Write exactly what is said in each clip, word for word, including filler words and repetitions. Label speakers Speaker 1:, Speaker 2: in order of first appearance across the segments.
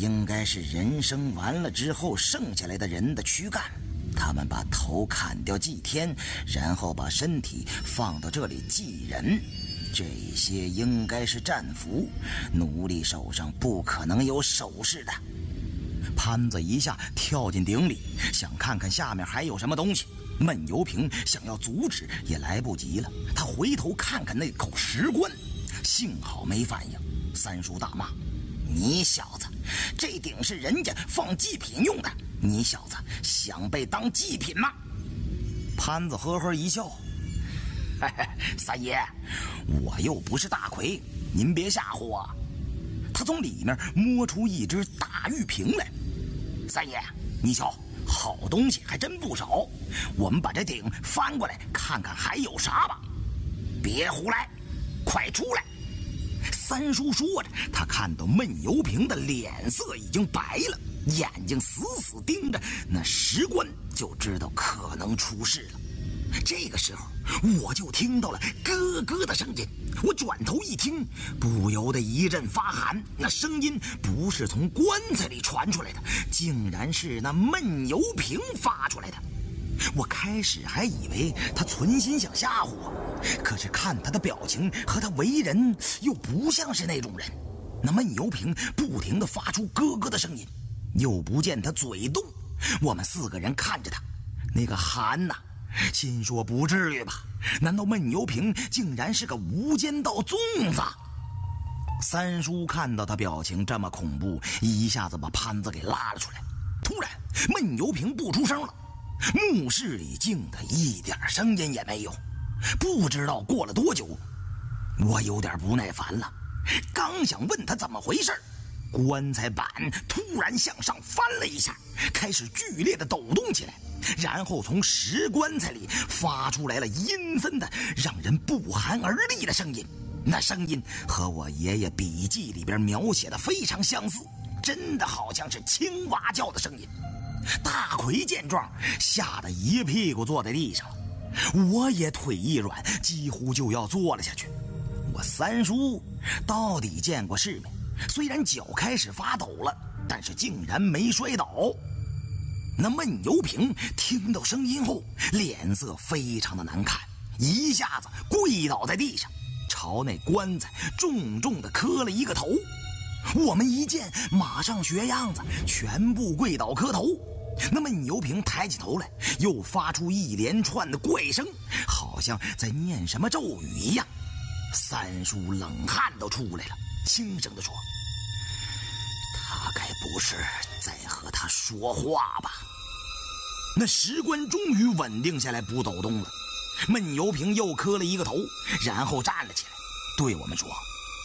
Speaker 1: 应该是人生完了之后剩下来的人的躯干。他们把头砍掉祭天，然后把身体放到这里祭人。这些应该是战俘，奴隶手上不可能有首饰的。潘子一下跳进鼎里，想看看下面还有什么东西。闷油瓶想要阻止也来不及了，他回头看看那口石棺，幸好没反应。三叔大骂：“你小子，这鼎是人家放祭品用的，你小子想被当祭品吗？”潘子呵呵一笑：“嘿嘿，三爷，我又不是大魁，您别吓唬我。”他从里面摸出一只大玉瓶来：“三爷，你瞧，好东西还真不少，我们把这鼎翻过来看看还有啥吧。”“别胡来，快出来！”三叔说着，他看到闷油瓶的脸色已经白了，眼睛死死盯着那石棺，就知道可能出事了。这个时候我就听到了咯咯的声音，我转头一听，不由得一阵发寒。那声音不是从棺材里传出来的，竟然是那闷油瓶发出来的。我开始还以为他存心想吓唬我，可是看他的表情和他为人又不像是那种人。那闷油瓶不停地发出咯咯的声音，又不见他嘴动。我们四个人看着他，那个寒呐、啊，心说不至于吧？难道闷油瓶竟然是个无间道粽子？三叔看到他表情这么恐怖，一下子把潘子给拉了出来。突然闷油瓶不出声了，墓室里静的一点声音也没有。不知道过了多久，我有点不耐烦了，刚想问他怎么回事，棺材板突然向上翻了一下，开始剧烈的抖动起来，然后从石棺材里发出来了阴森的让人不寒而栗的声音。那声音和我爷爷笔记里边描写的非常相似，真的好像是青蛙叫的声音。大奎见状，吓得一屁股坐在地上了，我也腿一软，几乎就要坐了下去。我三叔到底见过世面，虽然脚开始发抖了，但是竟然没摔倒。那闷油瓶听到声音后，脸色非常的难看，一下子跪倒在地上，朝那棺材重重的磕了一个头。我们一见，马上学样子，全部跪倒磕头。那闷油瓶抬起头来，又发出一连串的怪声，好像在念什么咒语一样。三叔冷汗都出来了，轻声地说：“他该不是在和他说话吧？”那石棺终于稳定下来，不抖动了。闷油瓶又磕了一个头，然后站了起来，对我们说：“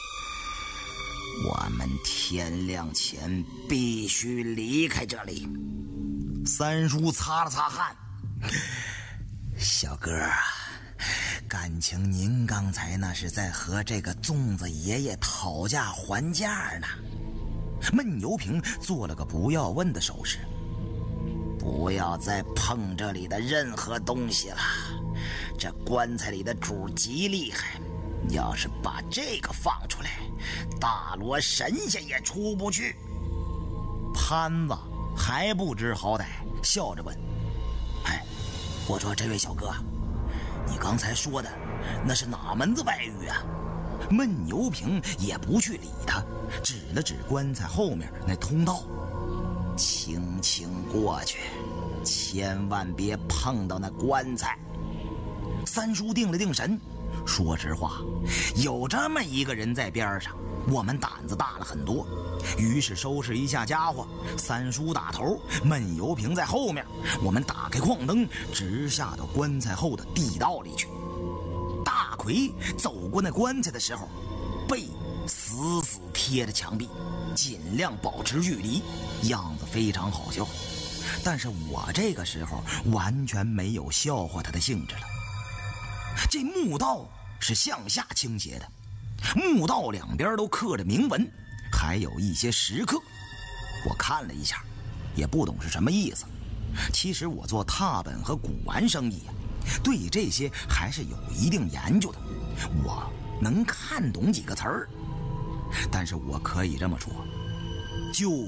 Speaker 1: 我们天亮前必须离开这里。”三叔擦了擦汗：“小哥啊，感情您刚才那是在和这个粽子爷爷讨价还价呢。”闷油瓶做了个不要问的手势：“不要再碰这里的任何东西了，这棺材里的主极厉害，要是把这个放出来，大罗神仙也出不去。”潘子还不知好歹，笑着问：“哎，我说这位小哥，你刚才说的那是哪门子外语啊？”闷油瓶也不去理他，指了指棺材后面那通道：“轻轻过去，千万别碰到那棺材。”三叔定了定神，说实话，有这么一个人在边上，我们胆子大了很多。于是收拾一下家伙，三叔打头，闷油瓶在后面，我们打开矿灯，直下到棺材后的地道里去。大奎走过那棺材的时候，背死死贴着墙壁，尽量保持距离，样子非常好笑。但是我这个时候完全没有笑话他的兴致了。这墓道是向下倾斜的，墓道两边都刻着铭文，还有一些石刻。我看了一下，也不懂是什么意思。其实我做拓本和古玩生意，对这些还是有一定研究的，我能看懂几个词儿。但是我可以这么说，就